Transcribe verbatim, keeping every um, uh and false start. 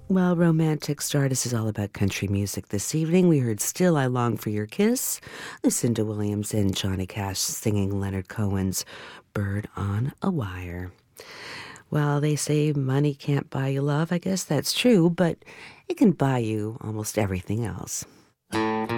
Well, Romantic Stardust is all about country music this evening. We heard Still I Long for Your Kiss, Lucinda Williams and Johnny Cash singing Leonard Cohen's Bird on a Wire. Well, they say money can't buy you love. I guess that's true, but it can buy you almost everything else.